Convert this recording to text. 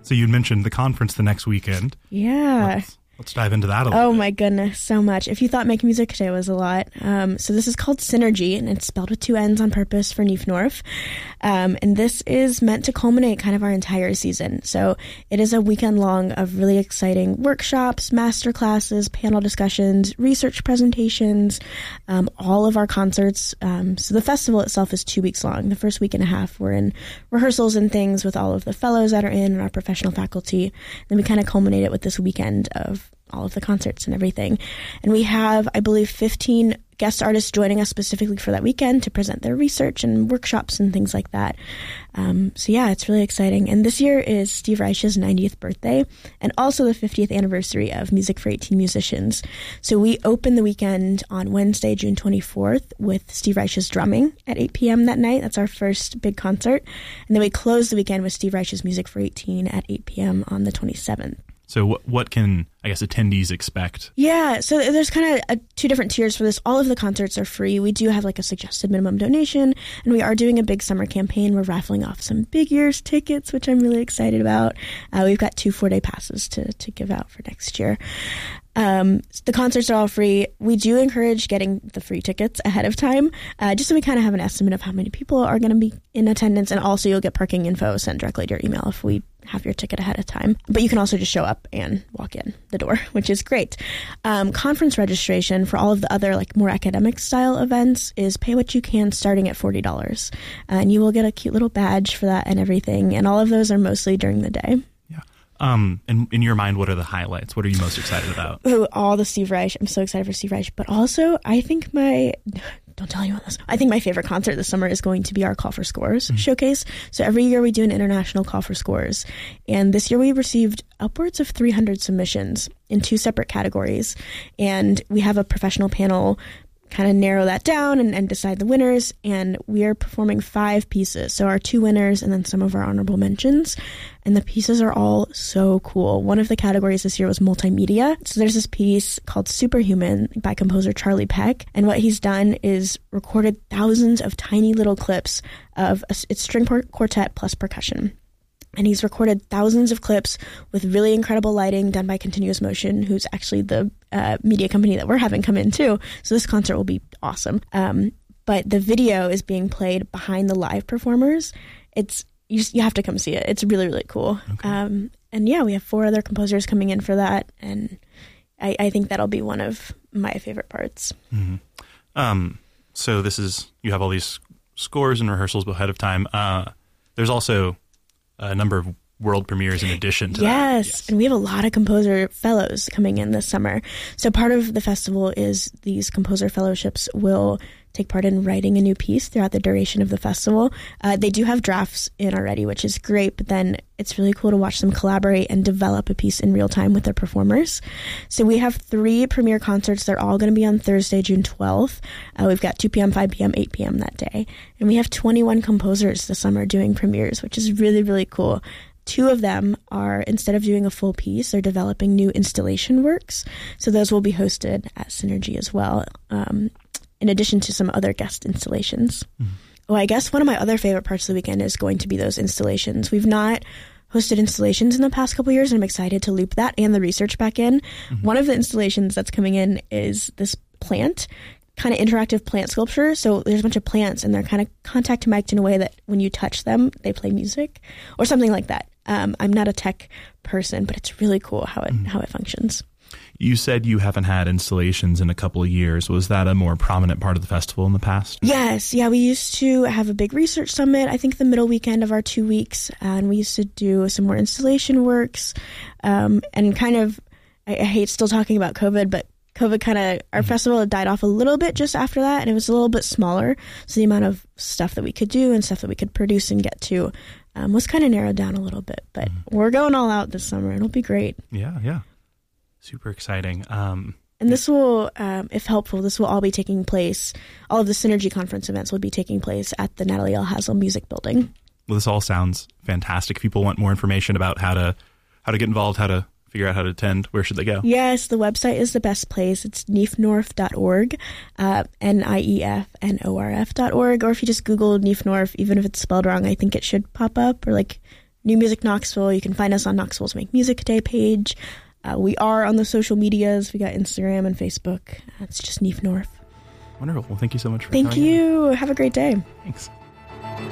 So you mentioned the conference the next weekend. Yeah. Let's dive into that a little bit. Oh my goodness, so much. If you thought Make Music Today was a lot. So this is called Synergy, and it's spelled with 2 N's on purpose for NEAF North. And this is meant to culminate kind of our entire season. So it is a weekend long of really exciting workshops, master classes, panel discussions, research presentations, all of our concerts. So the festival itself is 2 weeks long. The first week and a half, we're in rehearsals and things with all of the fellows that are in and our professional faculty. Then we kind of culminate it with this weekend of all of the concerts and everything. And we have, I believe, 15 guest artists joining us specifically for that weekend to present their research and workshops and things like that. So yeah, it's really exciting. And this year is Steve Reich's 90th birthday and also the 50th anniversary of Music for 18 Musicians. So we open the weekend on Wednesday, June 24th with Steve Reich's drumming at 8 p.m. that night. That's our first big concert. And then we close the weekend with Steve Reich's Music for 18 at 8 p.m. on the 27th. So what can, I guess, attendees expect? Yeah, so there's kind of 2 different tiers for this. All of the concerts are free. We do have like a suggested minimum donation, and we are doing a big summer campaign. We're raffling off some big year's tickets, which I'm really excited about. We've got 2 4-day passes to give out for next year. The concerts are all free. We do encourage getting the free tickets ahead of time, just so we kind of have an estimate of how many people are going to be in attendance, and also you'll get parking info sent directly to your email if we have your ticket ahead of time. But you can also just show up and walk in the door, which is great. Conference registration for all of the other like more academic style events is pay what you can starting at $40. And you will get a cute little badge for that and everything. And all of those are mostly during the day. And in your mind, what are the highlights? What are you most excited about? Oh, all the Steve Reich. I'm so excited for Steve Reich. But also, I think don't tell anyone this. I think my favorite concert this summer is going to be our Call for Scores showcase. So every year we do an international Call for Scores. And this year we received upwards of 300 submissions in 2 separate categories. And we have a professional panel kind of narrow that down and decide the winners. And we are performing 5 pieces. So our 2 winners and then some of our honorable mentions. And the pieces are all so cool. One of the categories this year was multimedia. So there's this piece called Superhuman by composer Charlie Peck. And what he's done is recorded thousands of tiny little clips of it's string quartet plus percussion. And he's recorded thousands of clips with really incredible lighting done by Continuous Motion, who's actually the media company that we're having come in too. So this concert will be awesome. But the video is being played behind the live performers. You have to come see it. It's really, really cool. Okay. And yeah, we have 4 other composers coming in for that. And I think that'll be one of my favorite parts. Mm-hmm. So you have all these scores and rehearsals ahead of time. There's also a number of world premieres in addition to that. Yes, and we have a lot of composer fellows coming in this summer. So part of the festival is these composer fellowships will take part in writing a new piece throughout the duration of the festival. They do have drafts in already, which is great, but then it's really cool to watch them collaborate and develop a piece in real time with their performers. So we have 3 premiere concerts. They're all going to be on Thursday, June 12th. We've got 2 p.m., 5 p.m., 8 p.m. that day. And we have 21 composers this summer doing premieres, which is really, really cool. 2 of them are, instead of doing a full piece, they're developing new installation works. So those will be hosted at Synergy as well, in addition to some other guest installations. Mm-hmm. Well, I guess one of my other favorite parts of the weekend is going to be those installations. We've not hosted installations in the past couple of years, and I'm excited to loop that and the research back in. Mm-hmm. One of the installations that's coming in is this plant, kind of interactive plant sculpture. So there's a bunch of plants, and they're kind of contact mic'd in a way that when you touch them, they play music or something like that. I'm not a tech person, but it's really cool how it functions. You said you haven't had installations in a couple of years. Was that a more prominent part of the festival in the past? Yes. Yeah, we used to have a big research summit, I think the middle weekend of our 2 weeks, and we used to do some more installation works. And kind of, I hate still talking about COVID, but COVID kind of, our festival died off a little bit just after that, and it was a little bit smaller. So the amount of stuff that we could do and stuff that we could produce and get to was kind of narrowed down a little bit. But we're going all out this summer. It'll be great. Yeah. Super exciting. And this will, if helpful, this will all be taking place, all of the Synergy conference events will be taking place at the Natalie L. Hasel Music Building. Well, this all sounds fantastic. If people want more information about how to get involved, how to figure out how to attend, where should they go? Yes, the website is the best place. It's neafnorth.org, NIEFNORF.org. Or if you just Google NEAF North, even if it's spelled wrong, I think it should pop up, or like New Music Knoxville. You can find us on Knoxville's Make Music Day page. We are on the social medias. We got Instagram and Facebook. It's just Neef North. Wonderful. Well, thank you so much for coming. Thank you. Have a great day. Thanks.